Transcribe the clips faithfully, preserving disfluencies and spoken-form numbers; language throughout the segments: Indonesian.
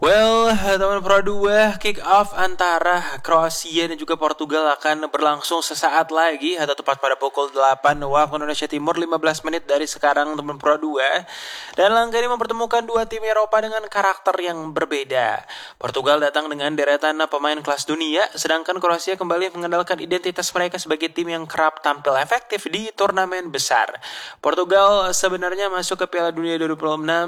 Well, teman Pro dua, kick off antara Kroasia dan juga Portugal akan berlangsung sesaat lagi atau tepat pada pukul delapan waktu Indonesia Timur, lima belas menit dari sekarang teman Pro dua. Dan laga ini mempertemukan dua tim Eropa dengan karakter yang berbeda. Portugal datang dengan deretan pemain kelas dunia, sedangkan Kroasia kembali mengandalkan identitas mereka sebagai tim yang kerap tampil efektif di turnamen besar. Portugal sebenarnya masuk ke Piala Dunia dua ribu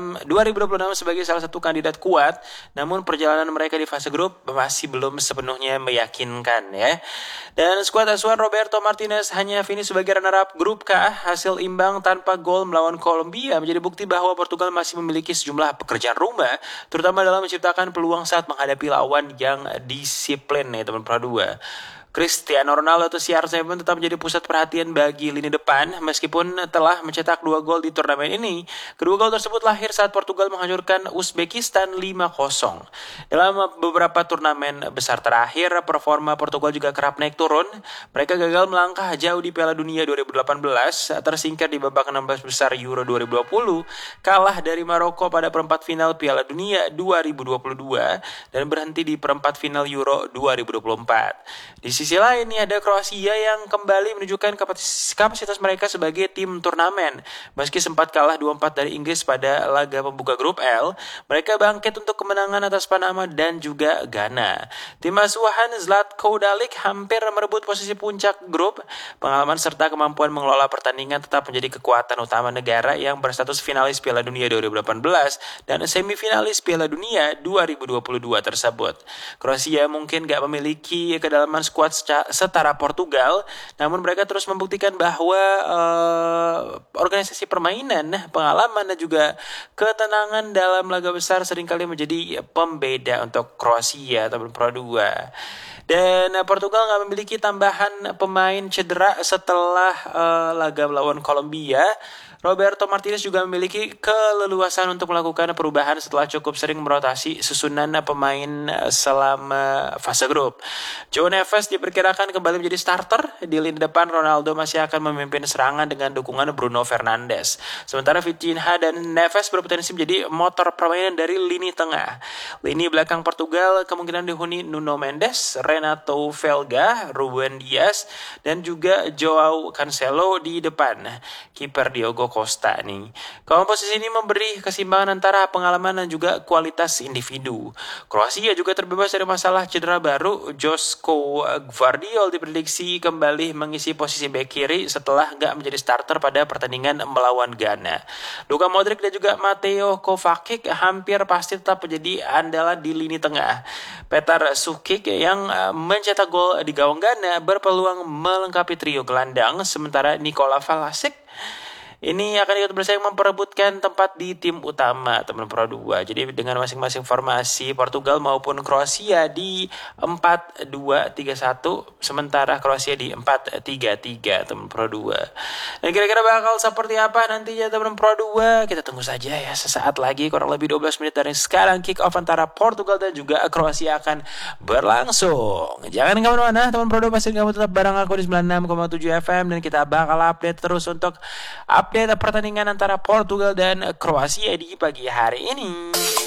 dua puluh enam sebagai salah satu kandidat kuat. Namun perjalanan mereka di fase grup masih belum sepenuhnya meyakinkan ya. Dan skuad asuhan Roberto Martinez hanya finish sebagai runner-up grup K. Hasil imbang tanpa gol melawan Kolombia menjadi bukti bahwa Portugal masih memiliki sejumlah pekerjaan rumah, terutama dalam menciptakan peluang saat menghadapi lawan yang disiplin ya teman Pro dua. Cristiano Ronaldo atau C R tujuh tetap menjadi pusat perhatian bagi lini depan meskipun telah mencetak dua gol di turnamen ini. Kedua gol tersebut lahir saat Portugal menghancurkan Uzbekistan lima kosong. Dalam beberapa turnamen besar terakhir, performa Portugal juga kerap naik turun. Mereka gagal melangkah jauh di Piala Dunia dua ribu delapan belas, tersingkir di babak enam belas besar Euro dua ribu dua puluh, kalah dari Maroko pada perempat final Piala Dunia dua ribu dua puluh dua, dan berhenti di perempat final Euro dua ribu dua puluh empat. Di sisi lain nih ada Kroasia yang kembali menunjukkan kapasitas mereka sebagai tim turnamen. Meski sempat kalah dua empat dari Inggris pada laga pembuka grup L, mereka bangkit untuk kemenangan atas Panama dan juga Ghana. Tim asuhan Zlatko Dalic hampir merebut posisi puncak grup. Pengalaman serta kemampuan mengelola pertandingan tetap menjadi kekuatan utama negara yang berstatus finalis Piala Dunia dua ribu delapan belas dan semifinalis Piala Dunia dua ribu dua puluh dua tersebut. Kroasia mungkin gak memiliki kedalaman skuad setara Portugal, namun mereka terus membuktikan bahwa uh, organisasi permainan, pengalaman dan juga ketenangan dalam laga besar seringkali menjadi pembeda untuk Kroasia atau Pro dua. Dan Portugal nggak memiliki tambahan pemain cedera setelah uh, laga melawan Kolombia. Roberto Martinez juga memiliki keleluasan untuk melakukan perubahan setelah cukup sering merotasi susunan pemain selama fase grup. João Neves diperkirakan kembali menjadi starter. Di lini depan Ronaldo masih akan memimpin serangan dengan dukungan Bruno Fernandes. Sementara Vitinha dan Neves berpotensi menjadi motor permainan dari lini tengah. Lini belakang Portugal kemungkinan dihuni Nuno Mendes, Renato Velga, Ruben Dias, dan juga Joao Cancelo di depan. Kiper Diogo Costa nih. Komposisi ini memberi keseimbangan antara pengalaman dan juga kualitas individu. Kroasia juga terbebas dari masalah cedera baru. Joško Gvardiol diprediksi kembali mengisi posisi bek kiri setelah gak menjadi starter pada pertandingan melawan Ghana. Luka Modric dan juga Mateo Kovacic hampir pasti tetap menjadi andalan di lini tengah. Petar Sukic yang mencetak gol di gawang Ghana berpeluang melengkapi trio gelandang, sementara Nikola Vlasic ini akan ikut bersaing memperebutkan tempat di tim utama teman Pro dua. Jadi dengan masing-masing formasi Portugal maupun Kroasia di empat dua tiga satu, sementara Kroasia di empat tiga tiga teman Pro dua. Dan kira-kira bakal seperti apa nantinya teman Pro dua? Kita tunggu saja ya, sesaat lagi kurang lebih dua belas menit dari sekarang kick off antara Portugal dan juga Kroasia akan berlangsung. Jangan kemana-mana teman Pro dua, pasti kamu tetap bareng aku di sembilan puluh enam koma tujuh F M, dan kita bakal update terus untuk update pertandingan antara Portugal dan Kroasia di pagi hari ini.